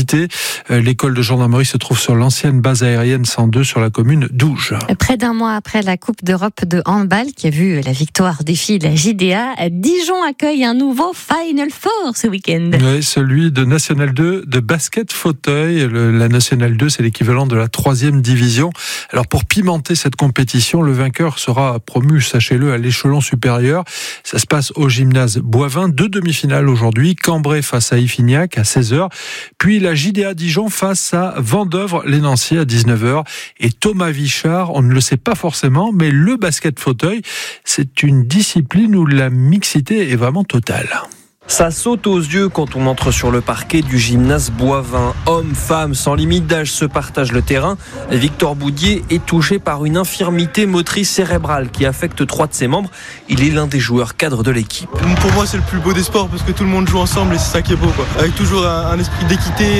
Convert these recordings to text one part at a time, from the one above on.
visiter. L'école de gendarmerie se trouve sur l'ancienne base aérienne 102 sur la commune d'Ouge. Près d'un mois après la Coupe d'Europe de handball qui a vu la victoire des filles de la JDA, Dijon accueille un nouveau Final Four ce week-end. Oui, celui de National 2 de basket fauteuil. La National 2, c'est l'équivalent de la 3e division. Alors pour pimenter cette compétition, le vainqueur sera promu, sachez-le, à l'échelon supérieur. Ça se passe au gymnase Boivin. 2 demi-finales aujourd'hui. Cambrai face à Iffignac à 16h. Puis la JDA Dijon face à Vendeuvre-les-Nanciers à 19h. Et Thomas Vichard, on ne le sait pas forcément, mais le basket fauteuil, c'est une discipline où la mixité est vraiment totale. Ça saute aux yeux quand on entre sur le parquet du gymnase Boivin. Hommes, femmes, sans limite d'âge se partagent le terrain. Victor Boudier est touché par une infirmité motrice cérébrale qui affecte 3 de ses membres. Il est l'un des joueurs cadres de l'équipe. Pour moi, c'est le plus beau des sports parce que tout le monde joue ensemble et c'est ça qui est beau, quoi. Avec toujours un esprit d'équité,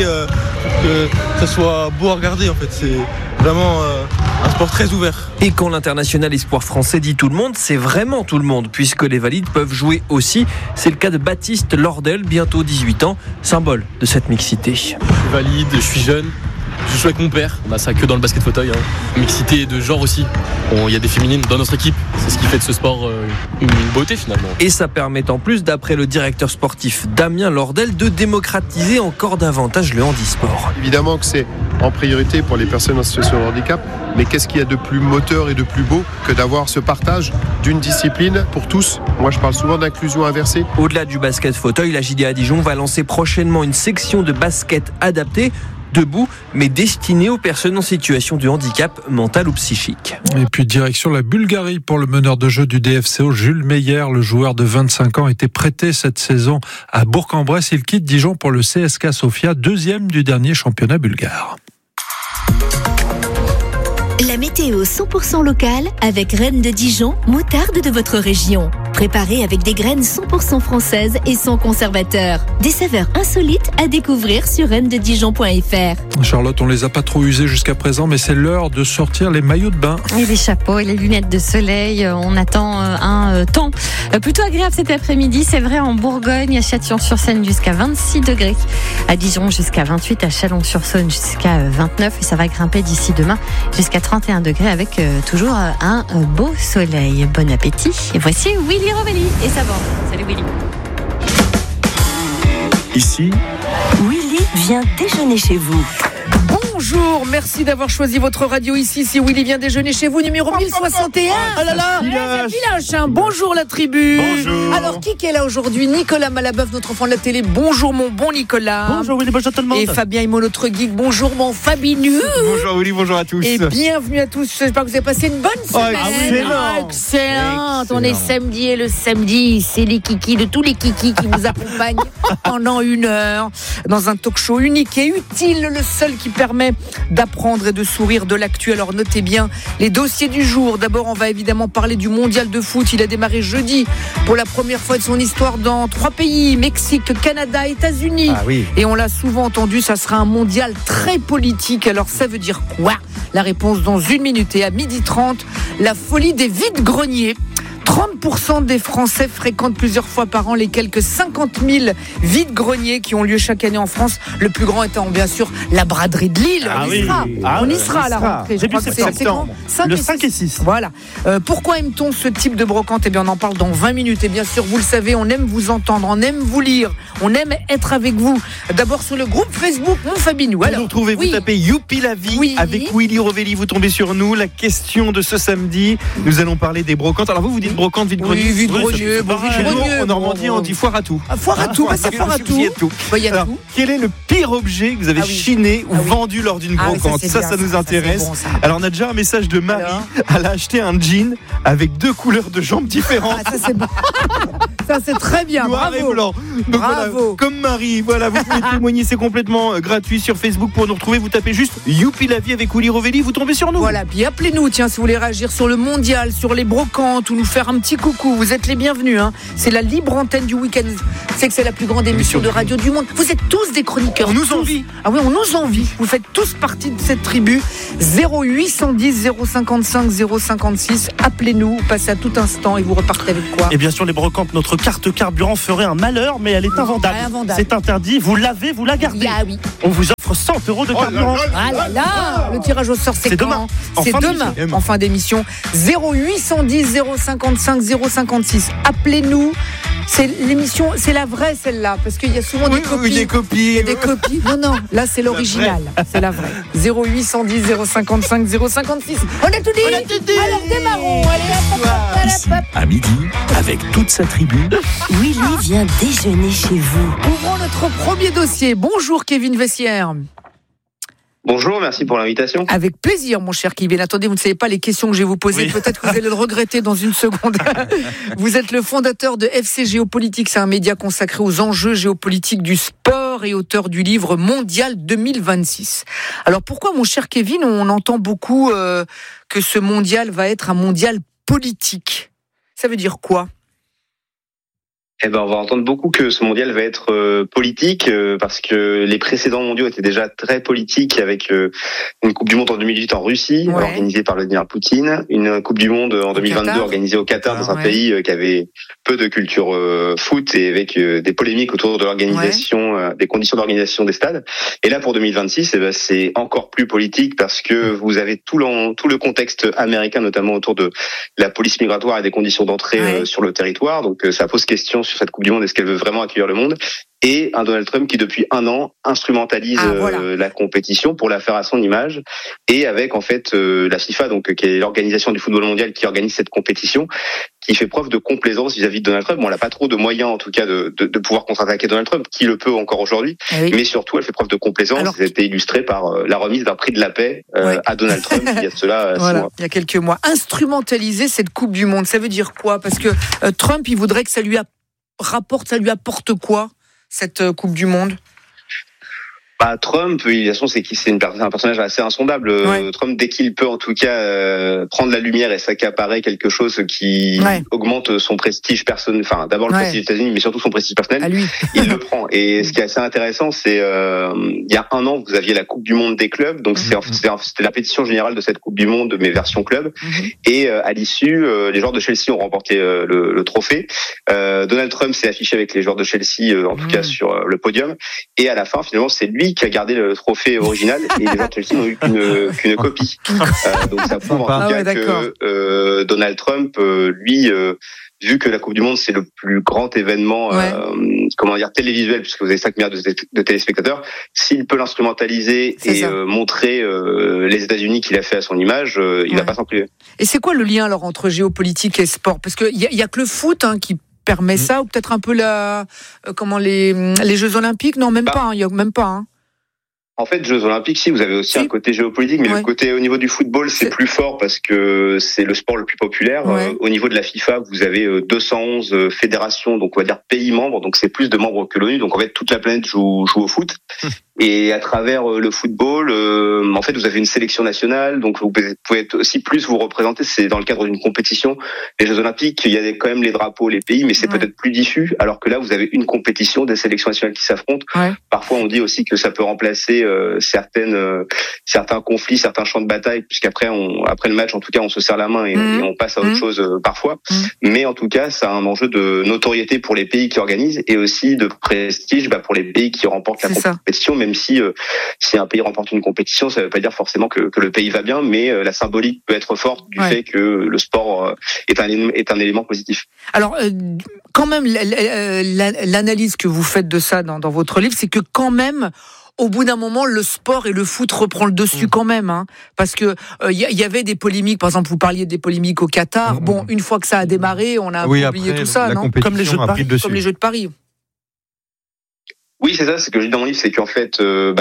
que ça soit beau à regarder, en fait. C'est vraiment un sport très ouvert. Et quand l'international espoir français dit tout le monde, c'est vraiment tout le monde, puisque les valides peuvent jouer aussi. C'est le cas de Baptiste Lordel, bientôt 18 ans, symbole de cette mixité. Je suis valide, je suis jeune, je joue avec mon père. On a ça que dans le basket fauteuil. Mixité de genre aussi. Il y a des féminines dans notre équipe. C'est ce qui fait de ce sport une beauté finalement. Et ça permet en plus, d'après le directeur sportif Damien Lordel, de démocratiser encore davantage le handisport. Évidemment que c'est en priorité pour les personnes en situation de handicap, mais qu'est-ce qu'il y a de plus moteur et de plus beau que d'avoir ce partage d'une discipline pour tous. Moi je parle souvent d'inclusion inversée. Au-delà du basket fauteuil, la JDA Dijon va lancer prochainement une section de basket adaptée, debout, mais destinée aux personnes en situation de handicap mental ou psychique. Et puis direction la Bulgarie pour le meneur de jeu du DFCO, Jules Meyer. Le joueur de 25 ans était prêté cette saison à Bourg-en-Bresse. Il quitte Dijon pour le CSKA Sofia, 2e du dernier championnat bulgare. La météo 100% locale avec Reine de Dijon, moutarde de votre région. Préparée avec des graines 100% françaises et sans conservateur. Des saveurs insolites à découvrir sur reinededijon.fr. Charlotte, on les a pas trop usés jusqu'à présent, mais c'est l'heure de sortir les maillots de bain. Et les chapeaux et les lunettes de soleil. On attend un temps plutôt agréable cet après-midi. C'est vrai en Bourgogne, à Châtillon-sur-Seine jusqu'à 26 degrés. À Dijon jusqu'à 28, à Chalon-sur-Saône jusqu'à 29. Et ça va grimper d'ici demain jusqu'à 31 degrés avec toujours un beau soleil. Bon appétit. Et voici Willy Rovelli et sa bande. Salut Willy. Ici, Willy vient déjeuner chez vous. Bonjour, merci d'avoir choisi votre radio ici. Si Willy vient déjeuner chez vous, numéro 1061. Oh là là, Village, hein. Bonjour la tribu. Bonjour. Alors, qui est là aujourd'hui? Nicolas Malabeuf, notre enfant de la télé. Bonjour mon bon Nicolas. bonjour Willy, bonjour tout le monde. Et Fabien Immo, notre geek. Bonjour mon Fabinu. Bonjour Willy, bonjour à tous. Et bienvenue à tous. J'espère que vous avez passé une bonne semaine. Excellente. On est samedi et le samedi, c'est les kikis de tous les kikis qui vous accompagnent pendant 1 heure dans un talk show unique et utile, le seul qui permet d'apprendre et de sourire de l'actu. Alors notez bien les dossiers du jour. D'abord, on va évidemment parler du mondial de foot. Il a démarré jeudi pour la première fois de son histoire dans 3 pays, Mexique, Canada, États-Unis. Ah oui. Et on l'a souvent entendu, ça sera un mondial très politique. Alors ça veut dire quoi? La réponse dans 1 minute. Et à 12h30, la folie des vides-greniers. 30% des Français fréquentent plusieurs fois par an les quelques 50 000 vides-greniers qui ont lieu chaque année en France. Le plus grand étant bien sûr la braderie de Lille. On y sera à la rentrée. Début septembre. Le 5 et 6. Voilà. Pourquoi aime-t-on ce type de brocante? Eh bien, on en parle dans 20 minutes. Et bien sûr, vous le savez, on aime vous entendre, on aime vous lire, on aime être avec vous. D'abord sur le groupe Facebook Mon Fabinou. Vous nous retrouvez, vous tapez Youpi la vie avec Willy Rovelli. Vous tombez sur nous. La question de ce samedi, nous allons parler des brocantes. Alors vous dites brocante, vide-grenier. Oui, vide-grenier. En Normandie, on dit foire à tout. Foire à tout, c'est foire à tout. Il y a Alors, tout. quel est le pire objet que vous avez chiné ou vendu lors d'une brocante? Ça nous intéresse. Bon, ça. Alors, on a déjà un message de Marie. Elle a acheté un jean avec 2 couleurs de jambes différentes. Ça, c'est bon. Ça, c'est très bien. Noir Bravo. et blanc. Donc, Bravo. voilà, comme Marie, voilà, vous pouvez témoigner, c'est complètement gratuit sur Facebook pour nous retrouver. Vous tapez juste Youpi la vie avec Willy Rovelli, vous tombez sur nous. Voilà, puis appelez-nous, tiens, si vous voulez réagir sur le mondial, sur les brocantes ou nous faire un petit coucou. Vous êtes les bienvenus, hein. C'est la libre antenne du week-end. C'est que c'est la plus grande émission de radio du monde. Vous êtes tous des chroniqueurs. On nous tous. envie. Ah oui, on nous envie. Vous faites tous partie de cette tribu. 0810 055 056. Appelez-nous, passez à tout instant et vous repartez avec quoi? Et bien sûr, les brocantes, notre carte carburant ferait un malheur, mais elle est invendable. Invendable. C'est interdit. Vous l'avez, vous la gardez. Ah oui. On vous offre 100 € de carburant. Ah là là, le tirage au sort, c'est demain. C'est demain, en fin d'émission. 0810 055 056. Appelez-nous. C'est l'émission, c'est la vraie celle-là, parce qu'il y a souvent des copies. Des copies. Il y a des copies. Non, là c'est l'original. C'est la vraie. 0810 055 056. On a tout dit. Alors démarrons. Allez, hop. À midi, avec toute sa tribu, Willy vient déjeuner chez vous. Ouvrons notre premier dossier. Bonjour Kevin Vessière. Bonjour, merci pour l'invitation. Avec plaisir, mon cher Kevin. Attendez, vous ne savez pas les questions que je vais vous poser. Oui. Peut-être que vous allez le regretter dans une seconde. Vous êtes le fondateur de FC Géopolitique. C'est un média consacré aux enjeux géopolitiques du sport et auteur du livre Mondial 2026. Alors pourquoi, mon cher Kevin, on entend beaucoup que ce mondial va être un mondial politique? Ça veut dire quoi? On va entendre beaucoup que ce mondial va être politique parce que les précédents mondiaux étaient déjà très politiques avec une Coupe du Monde en 2018 en Russie, organisée par Vladimir Poutine, une Coupe du Monde en 2022 organisée au Qatar, dans un pays qui avait peu de culture foot et avec des polémiques autour de l'organisation, des conditions d'organisation des stades. Et là, pour 2026, c'est encore plus politique parce que vous avez tout le contexte américain, notamment autour de la police migratoire et des conditions d'entrée sur le territoire. Donc ça pose question sur cette Coupe du Monde, est-ce qu'elle veut vraiment accueillir le monde, et un Donald Trump qui depuis un an instrumentalise la compétition pour la faire à son image, et avec en fait la FIFA, donc qui est l'organisation du football mondial qui organise cette compétition, qui fait preuve de complaisance vis-à-vis de Donald Trump. Bon, elle n'a pas trop de moyens en tout cas de pouvoir contre-attaquer Donald Trump, qui le peut encore aujourd'hui, mais surtout elle fait preuve de complaisance. Ça a été illustré par la remise d'un prix de la paix à Donald Trump il y a de cela 6 mois. Il y a quelques mois. Instrumentaliser cette Coupe du Monde, ça veut dire quoi? Parce que Trump, il voudrait que ça lui apporte quoi, cette Coupe du Monde? Trump, de toute façon, c'est un personnage assez insondable. Trump, dès qu'il peut, en tout cas, prendre la lumière et s'accaparer quelque chose qui augmente son prestige personnel. Enfin, d'abord le prestige des États-Unis, mais surtout son prestige personnel. Il le prend. Et ce qui est assez intéressant, c'est il y a un an, vous aviez la Coupe du Monde des clubs. Donc c'était la pétition générale de cette Coupe du Monde, mais version club. Et à l'issue, les joueurs de Chelsea ont remporté le trophée. Donald Trump s'est affiché avec les joueurs de Chelsea, en tout cas sur le podium. Et à la fin, finalement, c'est lui qui a gardé le trophée original et les joueurs de Chelsea n'ont eu qu'une copie. Donc ça prouve en tout cas que Donald Trump, lui, vu que la Coupe du Monde c'est le plus grand événement télévisuel, puisque vous avez 5 milliards de téléspectateurs, s'il peut l'instrumentaliser et montrer les États-Unis qu'il a fait à son image, il va pas s'en priver. Et c'est quoi le lien alors entre géopolitique et sport? Parce que y a que le foot qui permet ça, ou peut-être un peu les Jeux Olympiques? Non, même pas. Il y a même pas. En fait, Jeux Olympiques, si, vous avez aussi un côté géopolitique, mais le côté au niveau du football, c'est plus fort parce que c'est le sport le plus populaire. Au niveau de la FIFA, vous avez 211 fédérations, donc on va dire pays membres, donc c'est plus de membres que l'ONU, donc en fait toute la planète joue au foot. Et à travers le football, en fait, vous avez une sélection nationale, donc vous pouvez aussi plus vous représenter. C'est dans le cadre d'une compétition. Les Jeux Olympiques, il y a quand même les drapeaux, les pays, mais c'est peut-être plus diffus. Alors que là, vous avez une compétition, des sélections nationales qui s'affrontent. Parfois, on dit aussi que ça peut remplacer certains conflits, certains champs de bataille, puisqu'après, après le match, en tout cas, on se serre la main et on passe à autre chose parfois. Mais en tout cas, ça a un enjeu de notoriété pour les pays qui organisent et aussi de prestige pour les pays qui remportent la compétition. Même si un pays remporte une compétition, ça ne veut pas dire forcément que le pays va bien, mais la symbolique peut être forte du fait que le sport est un élément positif. Alors, quand même, l'analyse que vous faites de ça dans votre livre, c'est que quand même, au bout d'un moment, le sport et le foot reprend le dessus quand même, parce que y avait des polémiques. Par exemple, vous parliez des polémiques au Qatar. Bon, une fois que ça a démarré, on a oublié tout ça, non? Comme les Jeux de Paris. Oui, c'est ça, c'est ce que je dis dans mon livre, c'est qu'en fait,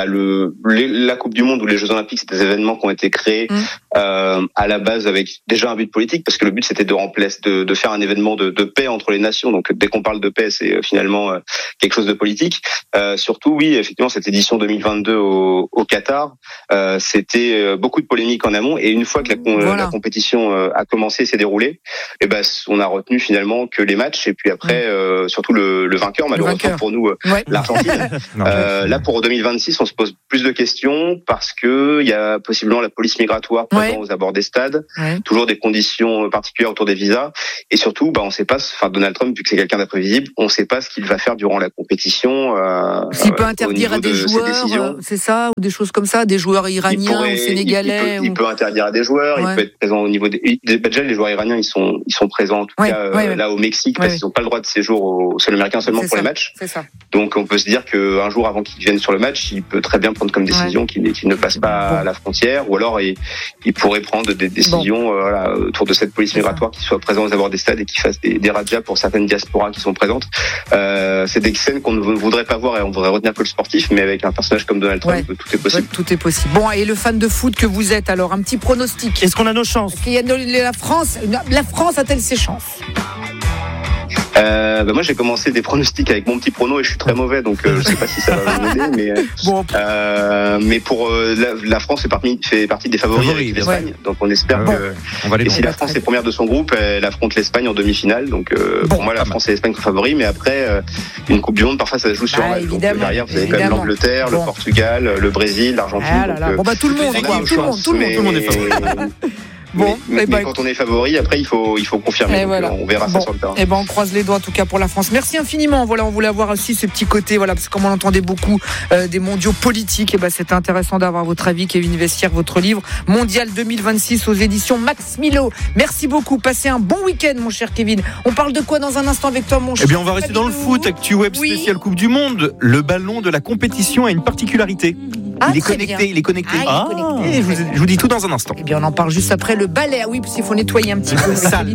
la Coupe du Monde ou les Jeux Olympiques, c'est des événements qui ont été créés à la base avec déjà un but politique, parce que le but c'était de faire un événement de paix entre les nations. Donc dès qu'on parle de paix, c'est finalement quelque chose de politique. Surtout, oui, effectivement, cette édition 2022 au Qatar, c'était beaucoup de polémiques en amont, et une fois que la compétition a commencé et s'est déroulée, on a retenu finalement que les matchs, et puis après surtout le vainqueur, malheureusement pour nous, l'Argentine. Là, pour 2026, on se pose plus de questions parce que il y a possiblement la police migratoire présents aux abords des stades, toujours des conditions particulières autour des visas, et surtout, on sait pas, Donald Trump, vu que c'est quelqu'un d'imprévisible, on sait pas ce qu'il va faire durant la compétition. S'il peut interdire à des joueurs, c'est ça, ou des choses comme ça, des joueurs iraniens ou sénégalais. Il peut interdire à des joueurs, il peut être présent au niveau déjà les joueurs iraniens, ils sont présents en tout cas là au Mexique, parce qu'ils n'ont pas le droit de séjour au sol américain seulement pour les matchs. C'est ça. Donc on peut se dire qu'un jour avant qu'ils viennent sur le match, il peut très bien prendre comme décision qu'il ne passe pas à la frontière, ou alors il pourrait prendre des décisions autour de cette police migratoire qui soit présente aux abords des stades et qui fasse des radjas pour certaines diasporas qui sont présentes. C'est des scènes qu'on ne voudrait pas voir et on voudrait retenir que le sportif, mais avec un personnage comme Donald Trump, tout est possible. Tout est possible. Bon, et le fan de foot que vous êtes, alors un petit pronostic. Est-ce qu'on a nos chances? La France a-t-elle ses chances? Moi j'ai commencé des pronostics avec mon petit prono et je suis très mauvais, donc je sais pas si ça va m'aider, mais pour la France fait partie des favoris avec l'Espagne, donc on espère que et si la France est première de son groupe, elle affronte l'Espagne en demi-finale, donc pour moi la France et l'Espagne sont favoris, mais après une Coupe du Monde parfois ça se joue sur un match, donc derrière vous avez quand même l'Angleterre, le Portugal, le Brésil, l'Argentine. Tout le monde est favori. Mais quand on est favori, après il faut confirmer. On verra ça sur le terrain. On croise les doigts en tout cas pour la France. Merci infiniment. On voulait avoir aussi ce petit côté, parce que comme on entendait beaucoup des mondiaux politiques, c'était intéressant d'avoir votre avis, Kevin Vessière, votre livre Mondial 2026 aux éditions Max Milo. Merci beaucoup. Passez un bon week-end, mon cher Kevin. On parle de quoi dans un instant avec toi, mon cher? On va rester dans le foot. Actu Web spécial Coupe du Monde. Le ballon de la compétition a une particularité. Il est connecté. Je vous dis tout dans un instant. On en parle juste après le balai. Oui, parce qu'il faut nettoyer un petit peu.